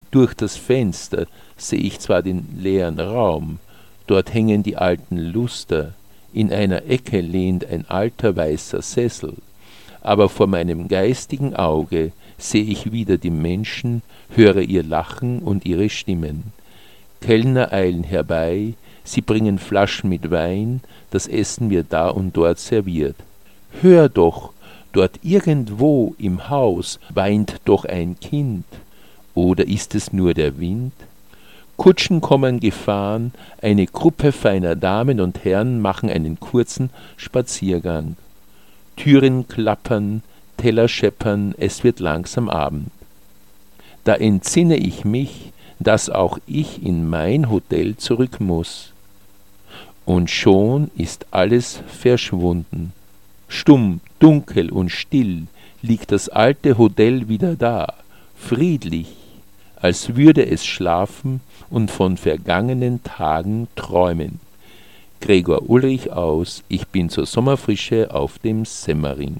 Durch das Fenster sehe ich zwar den leeren Raum, dort hängen die alten Luster, in einer Ecke lehnt ein alter weißer Sessel, aber vor meinem geistigen Auge sehe ich wieder die Menschen, höre ihr Lachen und ihre Stimmen. Kellner eilen herbei, sie bringen Flaschen mit Wein, das Essen wird da und dort serviert. Hör doch, dort irgendwo im Haus weint doch ein Kind, oder ist es nur der Wind? Kutschen kommen gefahren, eine Gruppe feiner Damen und Herren machen einen kurzen Spaziergang. Türen klappern, Teller scheppern, es wird langsam Abend. Da entsinne ich mich, dass auch ich in mein Hotel zurück muß. Und schon ist alles verschwunden. Stumm, dunkel und still liegt das alte Hotel wieder da, friedlich, als würde es schlafen und von vergangenen Tagen träumen. Gregor Ulrich aus Ich bin zur Sommerfrische auf dem Semmering.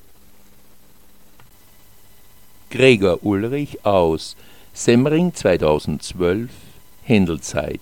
Gregor Ulrich aus Semmering 2012, Händelzeit.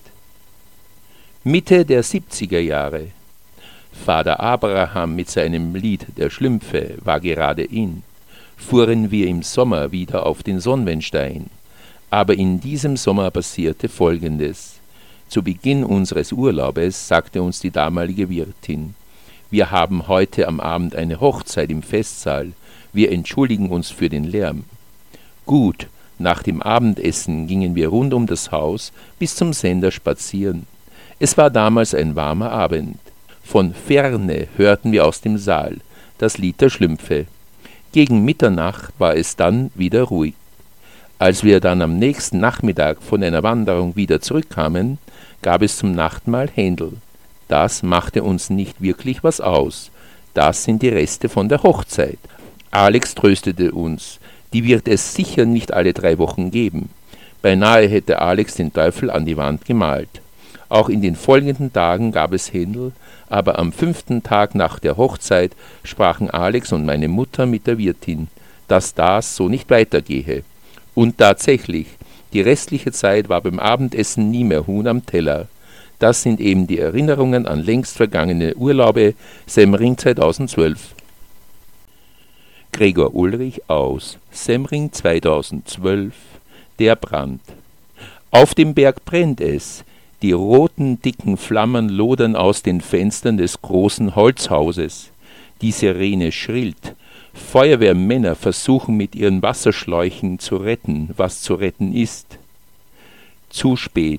Mitte der 70er Jahre. Vater Abraham mit seinem Lied Der Schlümpfe war gerade in. Fuhren wir im Sommer wieder auf den Sonnenstein. Aber in diesem Sommer passierte Folgendes. Zu Beginn unseres Urlaubes sagte uns die damalige Wirtin: Wir haben heute am Abend eine Hochzeit im Festsaal. Wir entschuldigen uns für den Lärm. Gut, nach dem Abendessen gingen wir rund um das Haus bis zum Sender spazieren. Es war damals ein warmer Abend. Von ferne hörten wir aus dem Saal das Lied der Schlümpfe. Gegen Mitternacht war es dann wieder ruhig. Als wir dann am nächsten Nachmittag von einer Wanderung wieder zurückkamen, gab es zum Nachtmahl Händel. Das machte uns nicht wirklich was aus. Das sind die Reste von der Hochzeit. Alex tröstete uns, die wird es sicher nicht alle 3 Wochen geben. Beinahe hätte Alex den Teufel an die Wand gemalt. Auch in den folgenden Tagen gab es Händel, aber am 5. Tag nach der Hochzeit sprachen Alex und meine Mutter mit der Wirtin, dass das so nicht weitergehe. Und tatsächlich, die restliche Zeit war beim Abendessen nie mehr Huhn am Teller. Das sind eben die Erinnerungen an längst vergangene Urlaube, Semmering 2012. Gregor Ulrich aus Semmering 2012, Der Brand. Auf dem Berg brennt es. Die roten, dicken Flammen lodern aus den Fenstern des großen Holzhauses. Die Sirene schrillt. Feuerwehrmänner versuchen mit ihren Wasserschläuchen zu retten, was zu retten ist. Zu spät.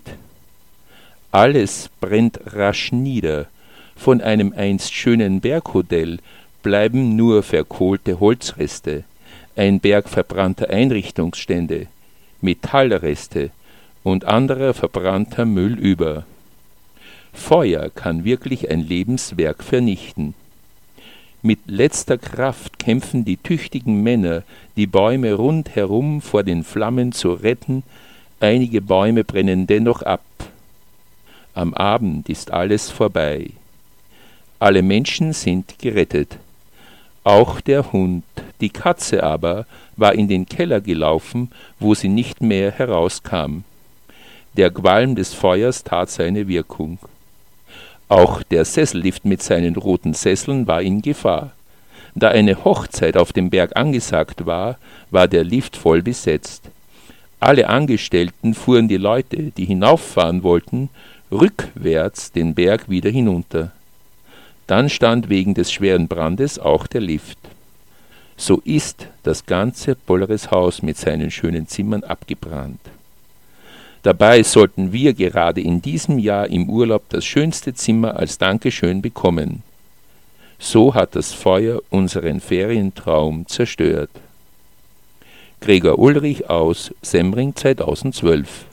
Alles brennt rasch nieder. Von einem einst schönen Berghotel bleiben nur verkohlte Holzreste, ein Berg verbrannter Einrichtungsstände, Metallreste und anderer verbrannter Müll über. Feuer kann wirklich ein Lebenswerk vernichten. Mit letzter Kraft kämpfen die tüchtigen Männer, die Bäume rundherum vor den Flammen zu retten. Einige Bäume brennen dennoch ab. Am Abend ist alles vorbei. Alle Menschen sind gerettet. Auch der Hund, die Katze aber, war in den Keller gelaufen, wo sie nicht mehr herauskam. Der Qualm des Feuers tat seine Wirkung. Auch der Sessellift mit seinen roten Sesseln war in Gefahr. Da eine Hochzeit auf dem Berg angesagt war, war der Lift voll besetzt. Alle Angestellten fuhren die Leute, die hinauffahren wollten, rückwärts den Berg wieder hinunter. Dann stand wegen des schweren Brandes auch der Lift. So ist das ganze Polleres-Haus mit seinen schönen Zimmern abgebrannt. Dabei sollten wir gerade in diesem Jahr im Urlaub das schönste Zimmer als Dankeschön bekommen. So hat das Feuer unseren Ferientraum zerstört. Gregor Ulrich aus Semmering 2012.